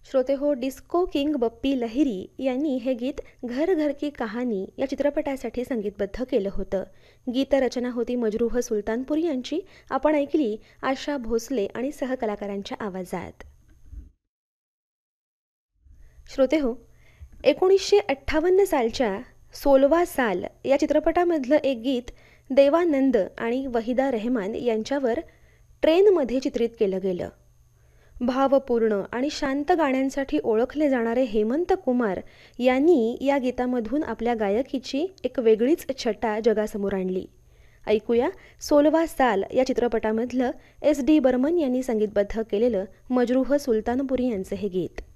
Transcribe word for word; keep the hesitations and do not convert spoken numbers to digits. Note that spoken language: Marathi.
श्रोते हो, डिस्को किंग बप्पी लहिरी यांनी हे गीत घर घर की कहानी या चित्रपटासाठी संगीतबद्ध केलं होतं. गीतरचना होती मजरूह सुलतानपुरी यांची. आपण ऐकली आशा भोसले आणि सहकलाकारांच्या आवाजात. श्रोते हो, एकोणीसशे अठ्ठावन्न सालच्या सोलवा साल या चित्रपटामधलं एक गीत देवानंद आणि वहिदा रेहमान यांच्यावर ट्रेनमध्ये चित्रित केलं गेलं. भावपूर्ण आणि शांत गाण्यांसाठी ओळखले जाणारे हेमंत कुमार यांनी या गीतामधून आपल्या गायकीची एक वेगळीच छटा जगासमोर आणली. ऐकूया सोलवा साल या चित्रपटामधलं एस डी बर्मन यांनी संगीतबद्ध केलेलं मजरूह सुलतानपुरी यांचं हे गीत.